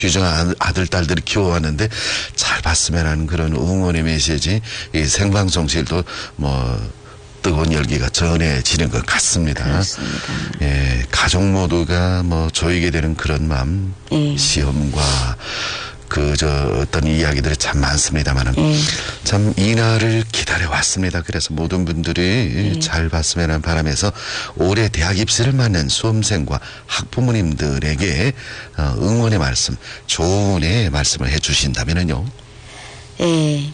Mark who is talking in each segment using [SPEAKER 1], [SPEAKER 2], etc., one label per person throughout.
[SPEAKER 1] 귀중한 아들, 딸들을 키워왔는데 잘 봤으면 하는 그런 응원의 메시지, 이 생방송실도 뜨거운 열기가 전해지는 것 같습니다.
[SPEAKER 2] 그렇습니다.
[SPEAKER 1] 예, 가족 모두가 조이게 되는 그런 마음, 시험과 어떤 이야기들이 참 많습니다만은 참 이날을 기다려왔습니다. 그래서 모든 분들이 잘 봤으면 하는 바람에서 올해 대학 입시를 맞는 수험생과 학부모님들에게 응원의 말씀, 조언의 말씀을 해주신다면은요.
[SPEAKER 2] 예.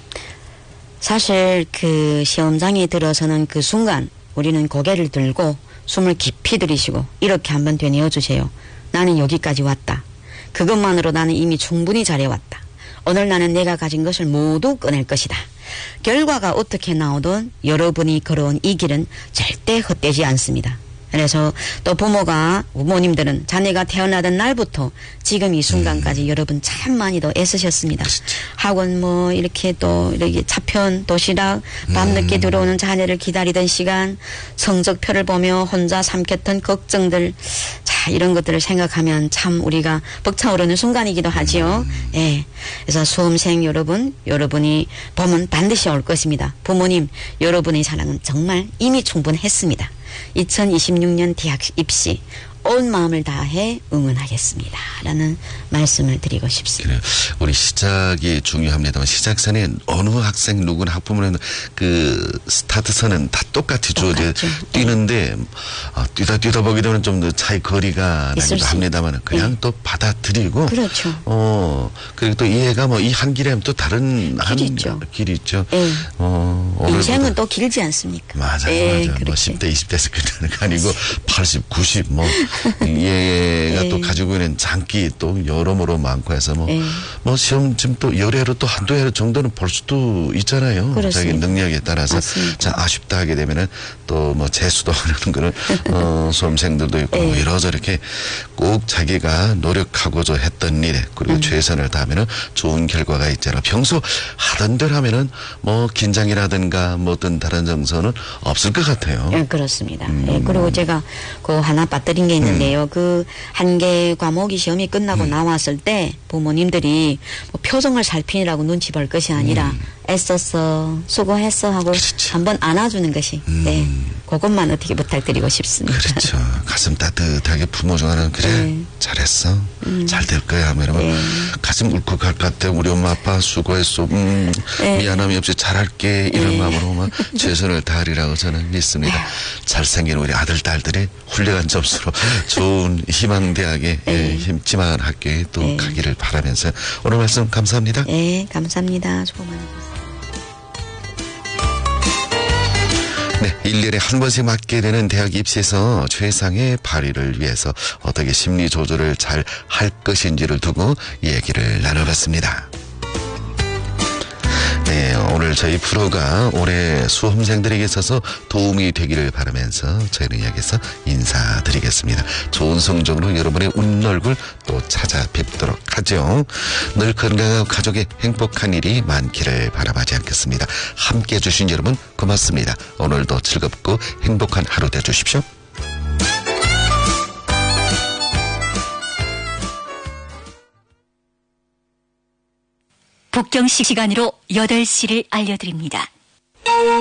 [SPEAKER 2] 사실 그 시험장에 들어서는 그 순간 우리는 고개를 들고 숨을 깊이 들이쉬고 이렇게 한번 되뇌어 주세요. 나는 여기까지 왔다. 그것만으로 나는 이미 충분히 잘해왔다. 오늘 나는 내가 가진 것을 모두 꺼낼 것이다. 결과가 어떻게 나오든 여러분이 걸어온 이 길은 절대 헛되지 않습니다. 그래서 또 부모님들은 자네가 태어나던 날부터 지금 이 순간까지 여러분 참 많이도 애쓰셨습니다. 학원 이렇게 차편 도시락 밤늦게 들어오는 자녀를 기다리던 시간, 성적표를 보며 혼자 삼켰던 걱정들, 이런 것들을 생각하면 참 우리가 벅차오르는 순간이기도 하지요. 예. 그래서 수험생 여러분이 봄은 반드시 올 것입니다. 부모님, 여러분의 사랑은 정말 이미 충분했습니다. 2026년 대학 입시 온 마음을 다해 응원하겠습니다. 라는 말씀을 드리고 싶습니다.
[SPEAKER 1] 그래요. 우리 시작이 중요합니다만 시작선에 어느 학생 누구나 학부모는 그 스타트선은 다 똑같이 주어져 뛰는데 뛰다 보게 되면 좀 더 차이 거리가 나기도 합니다만 그냥 또 받아들이고
[SPEAKER 2] 그렇죠.
[SPEAKER 1] 그리고 또 이해가 이 한 길에 또 다른 길이 있죠.
[SPEAKER 2] 인생은 또 길지 않습니까?
[SPEAKER 1] 맞아. 10대 20대에서 끝나는 거 아니고 80, 90 얘가 또 가지고 있는 장기 또 여러모로 많고 해서 시험 지금 또 열애로 또 한두 해 정도는 볼 수도 있잖아요.
[SPEAKER 2] 그렇습니다.
[SPEAKER 1] 자기 능력에 따라서.
[SPEAKER 2] 맞습니다.
[SPEAKER 1] 자, 아쉽다 하게 되면은 또 재수도 하는 그런 수험생들도 있고 이러저렇게 꼭 자기가 노력하고자 했던 일에 그리고 최선을 다하면은 좋은 결과가 있잖아. 평소 하던 대로 하면은 긴장이라든가 어떤 다른 정서는 없을 것 같아요.
[SPEAKER 2] 네, 그렇습니다. 그리고 제가 하나 빠뜨린 게 있는데요. 그 한 개 과목이 시험이 끝나고 나왔을 때 부모님들이 표정을 살피느라고 눈치 볼 것이 아니라 애썼어, 수고했어 하고 한번 안아주는 것이 그것만 어떻게 부탁드리고 싶습니다.
[SPEAKER 1] 그렇죠. 가슴 따뜻하게 부모중하는 그래 잘했어 잘 될 거야 이러면 가슴 울컥할 것 같아. 우리 엄마 아빠 수고했어. 미안함이 없이 잘할게 이런 마음으로 최선을 다하리라고 저는 믿습니다. 잘생긴 우리 아들 딸들이 훌륭한 점수로 좋은 희망대학에 힘지만 학교에 또 가기를 바라면서 오늘 말씀 감사합니다.
[SPEAKER 2] 네, 감사합니다. 수고 많으셨습니다.
[SPEAKER 1] 네, 1년에 한 번씩 맞게 되는 대학 입시에서 최상의 발휘를 위해서 어떻게 심리 조절을 잘 할 것인지를 두고 얘기를 나눠봤습니다. 네, 오늘 저희 프로가 올해 수험생들에게 있어서 도움이 되기를 바라면서 저희는 여기서 인사드리겠습니다. 좋은 성적으로 여러분의 웃는 얼굴 또 찾아뵙도록 하죠. 늘 건강하고 가족의 행복한 일이 많기를 바라마지 않겠습니다. 함께해 주신 여러분 고맙습니다. 오늘도 즐겁고 행복한 하루 되주십시오.
[SPEAKER 3] 북경시 시간으로 8시를 알려드립니다.